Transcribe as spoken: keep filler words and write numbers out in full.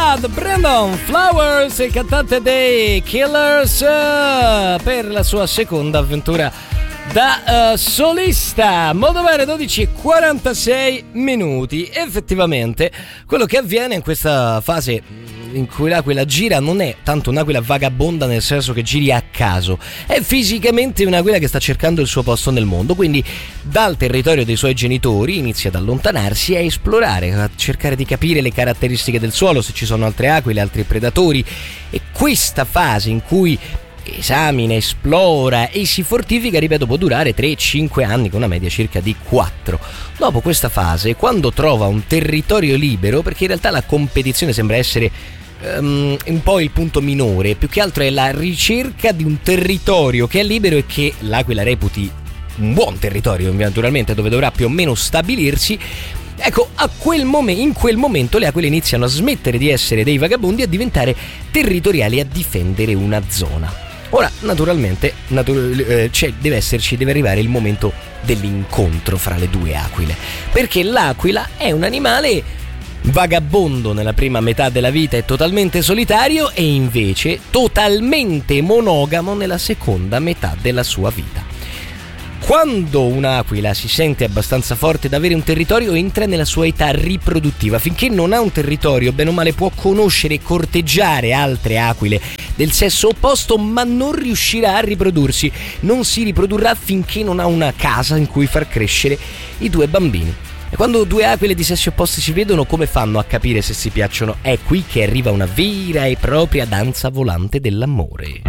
Chad Brandon Flowers, il cantante dei Killers, uh, per la sua seconda avventura da uh, solista. Modo bene, dodici e quarantasei minuti. Effettivamente quello che avviene in questa fase in cui l'aquila gira non è tanto un'aquila vagabonda nel senso che giri a caso, è fisicamente un'aquila che sta cercando il suo posto nel mondo, quindi dal territorio dei suoi genitori inizia ad allontanarsi e a esplorare, a cercare di capire le caratteristiche del suolo, se ci sono altre aquile, altri predatori. E questa fase in cui esamina, esplora e si fortifica, ripeto, può durare tre cinque anni, con una media circa di quattro. Dopo questa fase, quando trova un territorio libero, perché in realtà la competizione sembra essere um, un po' il punto minore, più che altro è la ricerca di un territorio che è libero e che l'aquila reputi un buon territorio, naturalmente, dove dovrà più o meno stabilirsi. Ecco, a quel mom- in quel momento le aquile iniziano a smettere di essere dei vagabondi e a diventare territoriali, a difendere una zona. Ora, naturalmente, natur- eh, cioè, deve esserci, deve arrivare il momento dell'incontro fra le due aquile, perché l'aquila è un animale vagabondo nella prima metà della vita e totalmente solitario, e invece totalmente monogamo nella seconda metà della sua vita. Quando un'aquila si sente abbastanza forte da avere un territorio, entra nella sua età riproduttiva. Finché non ha un territorio, bene o male può conoscere e corteggiare altre aquile del sesso opposto, ma non riuscirà a riprodursi. Non si riprodurrà finché non ha una casa in cui far crescere i due bambini. E quando due aquile di sessi opposti si vedono, come fanno a capire se si piacciono? È qui che arriva una vera e propria danza volante dell'amore.